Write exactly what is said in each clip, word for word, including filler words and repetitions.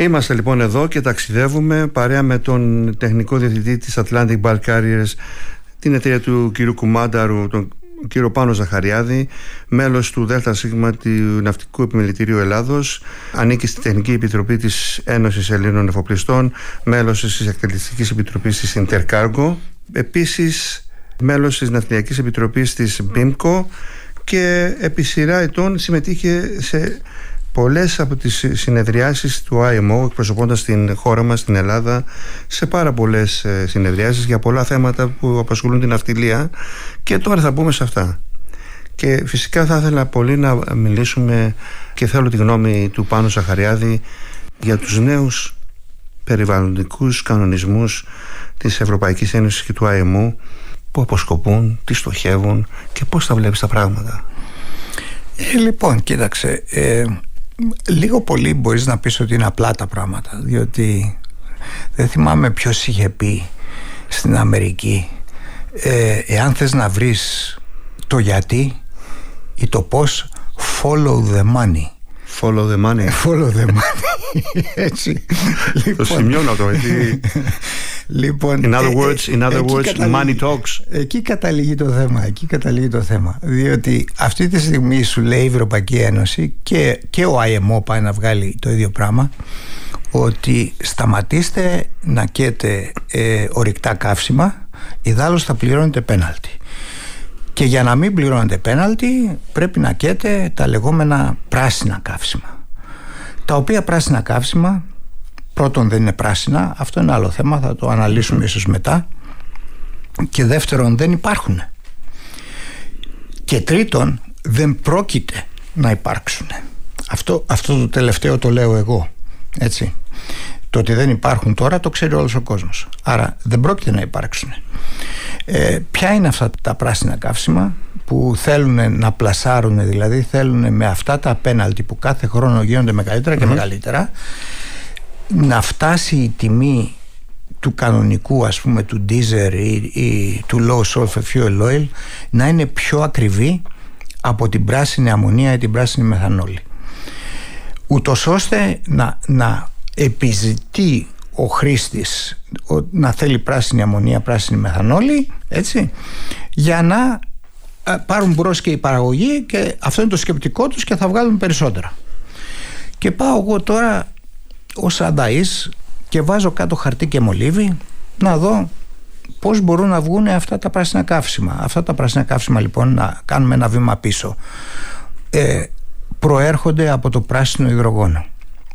Είμαστε λοιπόν εδώ και ταξιδεύουμε παρέα με τον τεχνικό διευθυντή της Atlantic Bulk Carriers, την εταιρεία του κ. Κουμάνταρου, τον κ. Πάνο Ζαχαριάδη, μέλος του ΔΣ του Ναυτικού Επιμελητηρίου Ελλάδος, ανήκει στη Τεχνική Επιτροπή της Ένωσης Ελλήνων Εφοπλιστών, μέλος της Εκτελεστικής Επιτροπής της Intercargo, επίσης μέλος της Ναυτιλιακής Επιτροπής της μπίμκο, και επί σειρά ετών συμμετείχε σε πολλές από τις συνεδριάσεις του άι εμ ο, εκπροσωπώντας την χώρα μας, στην Ελλάδα, σε πάρα πολλές συνεδριάσεις για πολλά θέματα που απασχολούν την ναυτιλία, και τώρα θα μπούμε σε αυτά. Και φυσικά θα ήθελα πολύ να μιλήσουμε, και θέλω τη γνώμη του Πάνου Ζαχαριάδη, για τους νέους περιβαλλοντικούς κανονισμούς της Ευρωπαϊκής Ένωσης και του άι εμ ο, που αποσκοπούν, τι στοχεύουν και πώς τα βλέπεις τα πράγματα. Ε, λοιπόν, κοίταξε, ε, λίγο πολύ μπορείς να πεις ότι είναι απλά τα πράγματα, διότι δεν θυμάμαι ποιος είχε πει στην Αμερική, ε, εάν θες να βρεις το γιατί ή το πώς, follow the money. Follow the money. Follow the money. Έτσι. Το σημειώνω αυτό, γιατί... Λοιπόν, in other words, in other words καταλήγει, money talks. Εκεί καταλήγει το θέμα, εκεί καταλήγει το θέμα. Διότι αυτή τη στιγμή σου λέει η Ευρωπαϊκή Ένωση και, και ο άι εμ ο πάει να βγάλει το ίδιο πράγμα, ότι σταματήστε να καίτε ε, ορυκτά καύσιμα, ιδάλλως θα πληρώνετε πέναλτι. Και για να μην πληρώνετε πέναλτι πρέπει να καίτε τα λεγόμενα πράσινα καύσιμα, τα οποία πράσινα καύσιμα πρώτον δεν είναι πράσινα, αυτό είναι άλλο θέμα, θα το αναλύσουμε mm. ίσως μετά, και δεύτερον δεν υπάρχουν, και τρίτον δεν πρόκειται να υπάρξουν. Αυτό, αυτό το τελευταίο το λέω εγώ, έτσι. Το ότι δεν υπάρχουν τώρα το ξέρει όλος ο κόσμος, άρα δεν πρόκειται να υπάρξουν. ε, Ποια είναι αυτά τα πράσινα καύσιμα που θέλουν να πλασάρουν, δηλαδή θέλουν με αυτά τα πέναλτι που κάθε χρόνο γίνονται μεγαλύτερα και mm. μεγαλύτερα, να φτάσει η τιμή του κανονικού, ας πούμε, του diesel ή, ή του low sulfur fuel oil να είναι πιο ακριβή από την πράσινη αμμονία ή την πράσινη μεθανόλη, ούτως ώστε να, να επιζητεί ο χρήστης να θέλει πράσινη αμμονία, πράσινη μεθανόλη, έτσι, για να πάρουν μπρος και η παραγωγή, και αυτό είναι το σκεπτικό τους, και θα βγάλουν περισσότερα. Και πάω εγώ τώρα ως ανταΐς και βάζω κάτω χαρτί και μολύβι να δω πώς μπορούν να βγουν αυτά τα πράσινα καύσιμα. Αυτά τα πράσινα καύσιμα, λοιπόν, να κάνουμε ένα βήμα πίσω, ε, προέρχονται από το πράσινο υδρογόνο.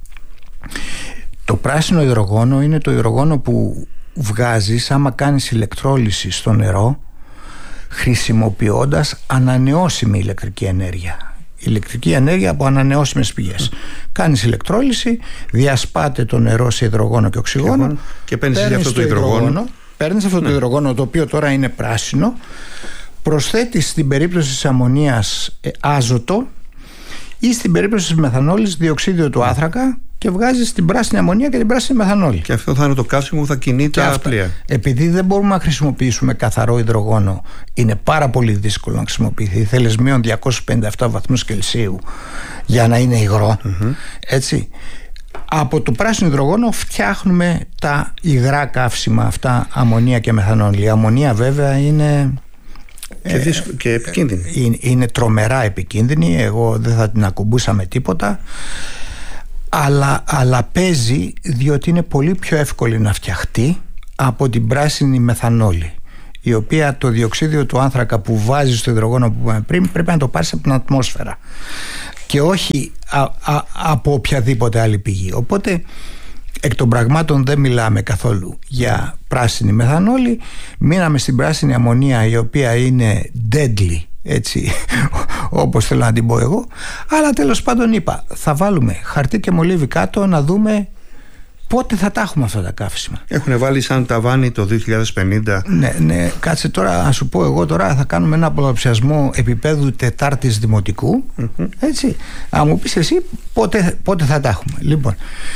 Το πράσινο υδρογόνο είναι το υδρογόνο που βγάζεις άμα κάνεις ηλεκτρόλυση στο νερό, χρησιμοποιώντας ανανεώσιμη ηλεκτρική ενέργεια. Ηλεκτρική ενέργεια από ανανεώσιμες πηγές. Mm. Κάνεις ηλεκτρόλυση, διασπάται το νερό σε υδρογόνο και οξυγόνο, και, και παίρνεις αυτό το υδρογόνο, υδρογόνο παίρνεις αυτό ναι. το υδρογόνο, το οποίο τώρα είναι πράσινο, προσθέτεις στην περίπτωση της αμμονίας ε, άζωτο, ή στην περίπτωση της μεθανόλης διοξίδιο του άνθρακα, και βγάζεις την πράσινη αμμονία και την πράσινη μεθανόλη. Και αυτό θα είναι το καύσιμο που θα κινεί τα πλοία. Επειδή δεν μπορούμε να χρησιμοποιήσουμε καθαρό υδρογόνο, είναι πάρα πολύ δύσκολο να χρησιμοποιηθεί. Θέλεις μείον διακόσιους πενήντα επτά βαθμούς Κελσίου για να είναι υγρό. Mm-hmm. Έτσι. Από το πράσινο υδρογόνο φτιάχνουμε τα υγρά καύσιμα αυτά, αμμονία και μεθανόλη. Η αμμονία βέβαια είναι... Και, δύσκολο, και επικίνδυνη. Είναι, είναι τρομερά επικίνδυνη. Εγώ δεν θα την ακουμπούσα με τίποτα. Αλλά, αλλά παίζει, διότι είναι πολύ πιο εύκολη να φτιαχτεί από την πράσινη μεθανόλη, η οποία το διοξίδιο του άνθρακα που βάζει στο υδρογόνο που είπαμε πριν πρέπει να το πάρεις από την ατμόσφαιρα και όχι α, α, από οποιαδήποτε άλλη πηγή. Οπότε εκ των πραγμάτων δεν μιλάμε καθόλου για πράσινη μεθανόλη. Μείναμε στην πράσινη αμμονία, η οποία είναι deadly, έτσι, όπως θέλω να την πω εγώ. Αλλά τέλος πάντων είπα, θα βάλουμε χαρτί και μολύβι κάτω να δούμε πότε θα τα έχουμε αυτά τα καύσιμα. Έχουν βάλει σαν ταβάνι το δύο χιλιάδες πενήντα. Ναι, ναι, κάτσε τώρα να σου πω εγώ, τώρα θα κάνουμε ένα πολλαπλασιασμό επίπεδου τετάρτης δημοτικού, mm-hmm. έτσι. Αν μου πεις εσύ πότε, πότε θα τα έχουμε. Λοιπόν,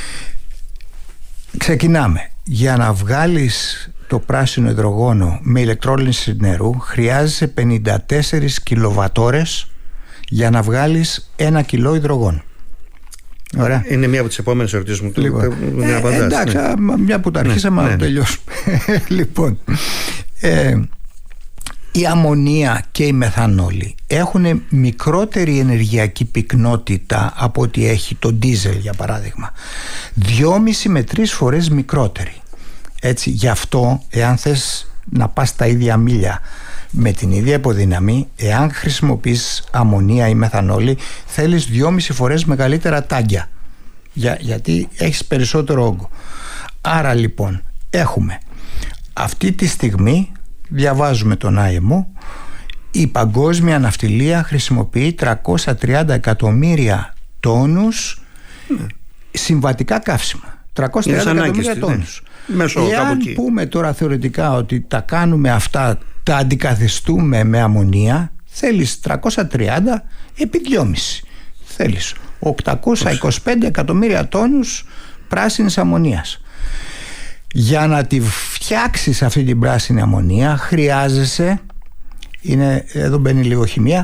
ξεκινάμε. Για να βγάλεις το πράσινο υδρογόνο με ηλεκτρόλυνση νερού χρειάζεσαι πενήντα τέσσερις κιλοβατόρες για να βγάλεις ένα κιλό υδρογόνο. Ωραία. Είναι μία από τις επόμενες ερωτήσεις μου. Λοιπόν, ε, απαντάς, εντάξει, ναι. μια που τα αρχίσαμε, ναι, να ναι. τελειώσουμε. Λοιπόν, ε, η αμμονία και η μεθανόλη έχουν μικρότερη ενεργειακή πυκνότητα από ό,τι έχει το ντίζελ, για παράδειγμα. Δυόμιση με τρεις φορές μικρότερη. Έτσι, γι' αυτό, εάν θες να πας τα ίδια μίλια με την ίδια υποδύναμη, εάν χρησιμοποιείς αμμονία ή μεθανόλη, θέλεις δυόμιση φορές μεγαλύτερα τάγκια, για, γιατί έχεις περισσότερο όγκο. Άρα λοιπόν έχουμε αυτή τη στιγμή, διαβάζουμε τον άι εμ ο, η παγκόσμια ναυτιλία χρησιμοποιεί τριακόσια τριάντα εκατομμύρια τόνους ναι. συμβατικά καύσιμα. τριακόσια τριάντα εκατομμύρια τόνους. Ναι. Μέσω, εάν πούμε τώρα θεωρητικά ότι τα κάνουμε αυτά, τα αντικαθιστούμε με αμμονία, θέλεις τριακόσια τριάντα επί δυόμιση. Θέλεις οκτακόσια είκοσι πέντε εκατομμύρια τόνους πράσινης αμμονίας. Για να τη φτιάξεις αυτή την πράσινη αμμονία χρειάζεσαι, είναι, εδώ μπαίνει λίγο χημεία,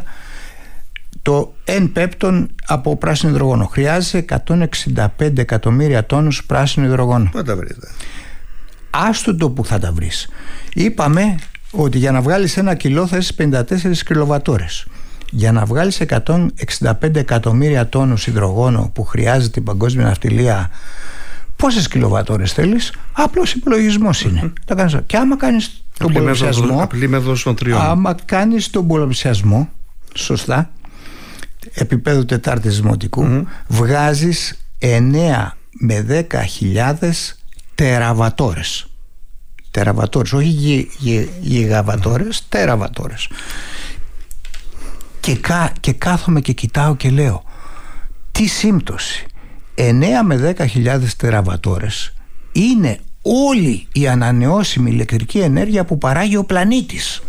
το εν πέπτον από πράσινο υδρογόνο. Χρειάζεσαι εκατόν εξήντα πέντε εκατομμύρια τόνους πράσινο υδρογόνο. Πού τα βρείτε? Άστο το που θα τα βρεις. Είπαμε ότι για να βγάλεις ένα κιλό θες πενήντα τέσσερις κιλοβατόρες. Για να βγάλεις εκατόν εξήντα πέντε εκατομμύρια τόνους υδρογόνο που χρειάζεται η παγκόσμια ναυτιλία, πόσες κιλοβατόρες θέλεις? Απλός υπολογισμός είναι. Mm-hmm. Τα κάνεις. Και άμα κάνεις τον πολλαπλασιασμό, απλή μέθοδος των τριών. άμα κάνεις τον πολλαπλασιασμό σωστά, επίπεδο τετάρτης δημοτικού, mm-hmm. βγάζεις εννέα με δέκα χιλιάδες τεραβατόρες. Τεραβατόρες, όχι γι, γι, γιγαβατόρες, τεραβατόρες. Και, κα, και κάθομαι και κοιτάω και λέω, τι σύμπτωση. εννέα με δέκα χιλιάδες τεραβατόρες είναι όλη η ανανεώσιμη ηλεκτρική ενέργεια που παράγει ο πλανήτης,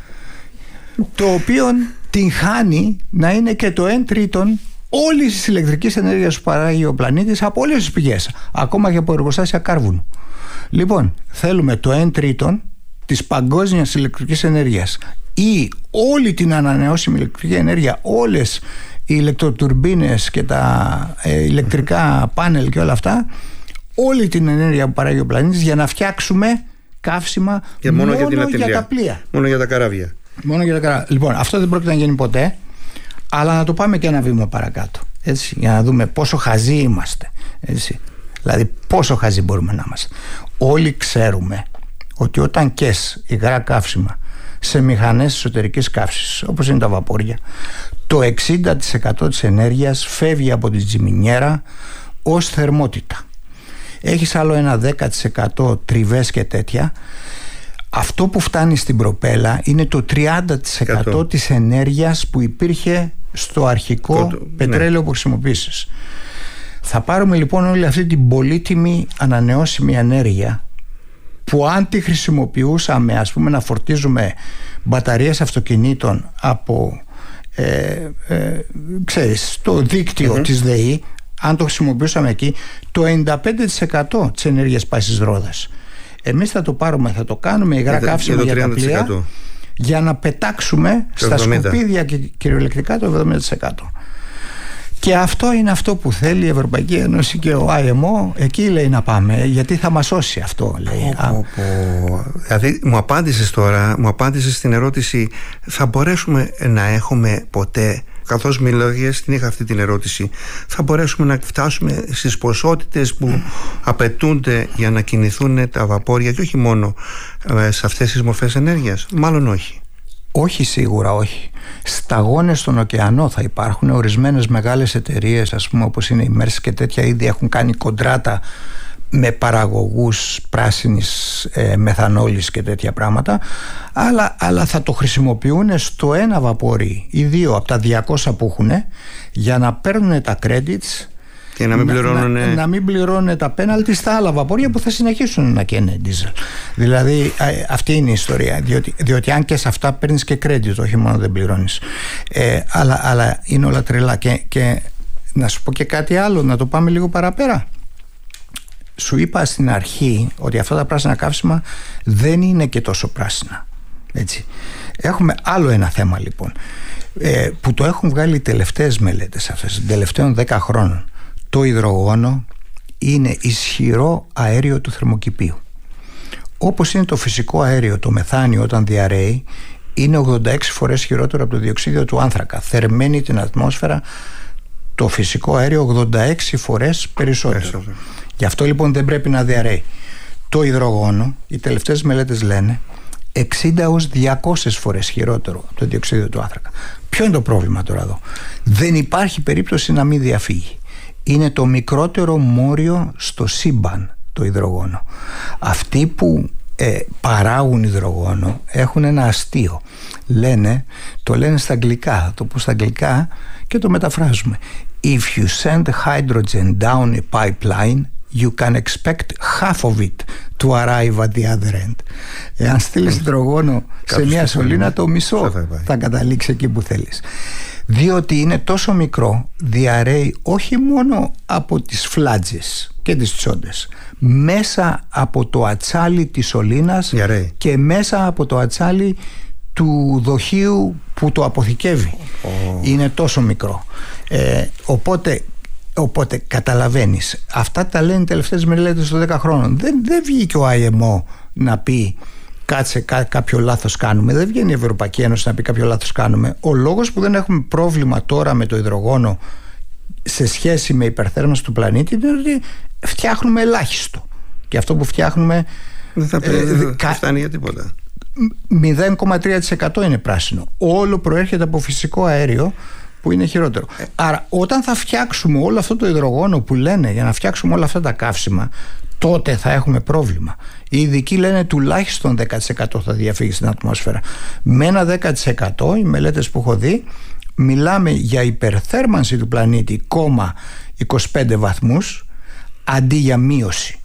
το οποίο την χάνει να είναι και το εν τρίτον όλης της ηλεκτρικής ενέργειας που παράγει ο πλανήτης από όλες τις πηγές, ακόμα και από εργοστάσια κάρβουνου. Λοιπόν, θέλουμε το εν τρίτον της παγκόσμιας ηλεκτρικής ενέργειας ή όλη την ανανεώσιμη ηλεκτρική ενέργεια, όλες οι ηλεκτροτουρμπίνες και τα ε, ηλεκτρικά πάνελ και όλα αυτά, όλη την ενέργεια που παράγει ο πλανήτης, για να φτιάξουμε καύσιμα και μόνο, μόνο για, την για τα πλοία. Μόνο για τα καράβια. Μόνο για τα καράβια. Λοιπόν, αυτό δεν πρόκειται να γίνει ποτέ, αλλά να το πάμε και ένα βήμα παρακάτω. Έτσι, για να δούμε πόσο χαζοί είμαστε. Έτσι. Δηλαδή, πόσο χαζοί μπορούμε να είμαστε. Όλοι ξέρουμε ότι όταν καίς υγρά καύσιμα σε μηχανές εσωτερικής καύσης, όπως είναι τα βαπόρια, το εξήντα τοις εκατό της ενέργειας φεύγει από τη τζιμινιέρα ως θερμότητα. Έχεις άλλο ένα δέκα τοις εκατό τριβές και τέτοια. Αυτό που φτάνει στην προπέλα είναι το τριάντα τοις εκατό της ενέργειας που υπήρχε στο αρχικό το, πετρέλαιο ναι. που χρησιμοποίησες. Θα πάρουμε λοιπόν όλη αυτή την πολύτιμη ανανεώσιμη ενέργεια που αν τη χρησιμοποιούσαμε, ας πούμε, να φορτίζουμε μπαταρίες αυτοκινήτων από ε, ε, ξέρεις, το δίκτυο mm-hmm. της ΔΕΗ, αν το χρησιμοποιούσαμε εκεί, το ενενήντα πέντε τοις εκατό της ενέργειας πάει στις ρόδες. Εμείς θα το πάρουμε, θα το κάνουμε υγρά καύσιμα για, για τα πλοία, για να πετάξουμε το στα εβδομήντα τοις εκατό σκουπίδια και κυριολεκτικά το εβδομήντα τοις εκατό. Και αυτό είναι αυτό που θέλει η Ευρωπαϊκή Ένωση και ο άι εμ ο. Εκεί λέει να πάμε, γιατί θα μας σώσει αυτό, λέει. Oh, oh, oh. Δηλαδή μου απάντησες τώρα, μου απάντησες στην ερώτηση, θα μπορέσουμε να έχουμε ποτέ, καθώς μιλώγες, την είχα αυτή την ερώτηση, θα μπορέσουμε να φτάσουμε στις ποσότητες που απαιτούνται για να κινηθούν τα βαπόρια και όχι μόνο σε αυτές τις μορφές ενέργειας? Μάλλον όχι. Όχι, σίγουρα όχι. Σταγόνες στον ωκεανό θα υπάρχουν. Ορισμένες μεγάλες εταιρείες, ας πούμε, όπως είναι η Μέρς και τέτοια, ήδη έχουν κάνει κοντράτα με παραγωγούς πράσινης ε, μεθανόλης και τέτοια πράγματα, αλλά, αλλά θα το χρησιμοποιούν στο ένα βαπόρι ή δύο από τα διακόσια που έχουν, για να παίρνουν τα credits και να μην πληρώνουν, να, να, να μην πληρώνουν τα πέναλτι στα άλλα βαπόρια που θα συνεχίσουν να καίνε ντίζελ. Δηλαδή α, αυτή είναι η ιστορία, διότι, διότι αν και σε αυτά παίρνεις και credit, όχι μόνο δεν πληρώνεις, ε, αλλά, αλλά είναι όλα τρελά. Και, και να σου πω και κάτι άλλο, να το πάμε λίγο παραπέρα. Σου είπα στην αρχή ότι αυτά τα πράσινα καύσιμα δεν είναι και τόσο πράσινα, έτσι. Έχουμε άλλο ένα θέμα λοιπόν, ε, που το έχουν βγάλει οι τελευταίες μελέτες αυτές των τελευταίων δέκα χρόνων. το υδρογόνο είναι ισχυρό αέριο του θερμοκηπίου. Όπως είναι το φυσικό αέριο, το μεθάνιο όταν διαρρέει είναι ογδόντα έξι φορές χειρότερο από το διοξείδιο του άνθρακα. Θερμαίνει την ατμόσφαιρα το φυσικό αέριο ογδόντα έξι φορές περισσότερο. Γι' αυτό λοιπόν δεν πρέπει να διαρρέει. Το υδρογόνο, οι τελευταίες μελέτες λένε, εξήντα έως διακόσιες φορές χειρότερο από το διοξείδιο του άνθρακα. Ποιο είναι το πρόβλημα τώρα εδώ? Δεν υπάρχει περίπτωση να μην διαφύγει. Είναι το μικρότερο μόριο στο σύμπαν το υδρογόνο. Αυτοί που ε, παράγουν υδρογόνο έχουν ένα αστείο. Λένε, το λένε στα αγγλικά, θα το πω στα αγγλικά και το μεταφράζουμε. If you send hydrogen down a pipeline, you can expect half of it to arrive at the other end. Εάν στείλεις υδρογόνο σε μια σωλήνα, το μισό θα καταλήξει εκεί που θέλεις. Διότι είναι τόσο μικρό, διαρρέει όχι μόνο από τις φλάτζες και τις τσόντες, μέσα από το ατσάλι της σωλήνας διαρρέει. Και μέσα από το ατσάλι του δοχείου που το αποθηκεύει. Oh. Είναι τόσο μικρό. Ε, οπότε Οπότε καταλαβαίνεις, αυτά τα λένε οι τελευταίες μελέτες των δέκα χρόνων. Δεν, δεν βγήκε ο άι εμ ο να πει κάτσε κά, κάποιο λάθος κάνουμε. Δεν βγαίνει η Ευρωπαϊκή Ένωση να πει κάποιο λάθος κάνουμε. Ο λόγος που δεν έχουμε πρόβλημα τώρα με το υδρογόνο σε σχέση με υπερθέρμανση του πλανήτη είναι ότι φτιάχνουμε ελάχιστο. Και αυτό που φτιάχνουμε δεν θα πρέπει, ε, δεν κα... φτάνει για τίποτα. μηδέν κόμμα τρία τοις εκατό είναι πράσινο. Όλο προέρχεται από φυσικό αέριο που είναι χειρότερο. Ε. Άρα όταν θα φτιάξουμε όλο αυτό το υδρογόνο που λένε για να φτιάξουμε όλα αυτά τα καύσιμα, τότε θα έχουμε πρόβλημα. Οι ειδικοί λένε τουλάχιστον δέκα τοις εκατό θα διαφύγει στην ατμόσφαιρα. Με ένα δέκα τοις εκατό οι μελέτες που έχω δει μιλάμε για υπερθέρμανση του πλανήτη κόμμα είκοσι πέντε βαθμούς αντί για μείωση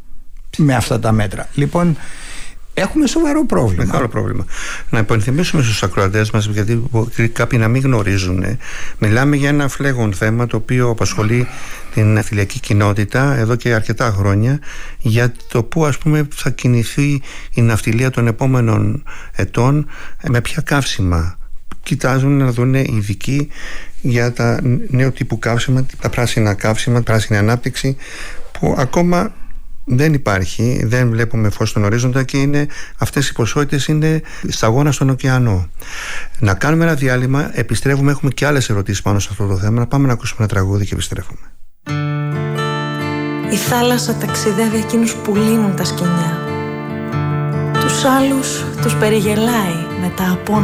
με αυτά τα μέτρα. Λοιπόν, έχουμε σοβαρό πρόβλημα. Μεγάλο πρόβλημα. Να υπενθυμίσουμε στους ακροατές μας, γιατί κάποιοι να μην γνωρίζουν, μιλάμε για ένα φλέγον θέμα το οποίο απασχολεί την ναυτιλιακή κοινότητα εδώ και αρκετά χρόνια, για το που ας πούμε θα κινηθεί η ναυτιλία των επόμενων ετών, με ποια καύσιμα. Κοιτάζουν να δουν οι ειδικοί για τα νέου τύπου καύσιμα, τα πράσινα καύσιμα, πράσινη ανάπτυξη, που ακόμα δεν υπάρχει, δεν βλέπουμε φως στον ορίζοντα και είναι, αυτές οι ποσότητες είναι σταγόνα στον ωκεανό. Να κάνουμε ένα διάλειμμα, επιστρέφουμε, έχουμε και άλλες ερωτήσεις πάνω σε αυτό το θέμα. Να πάμε να ακούσουμε ένα τραγούδι και επιστρέφουμε. Η θάλασσα ταξιδεύει εκείνους που λύνουν τα σκοινιά. Τους άλλους τους περιγελάει με τα απόνομα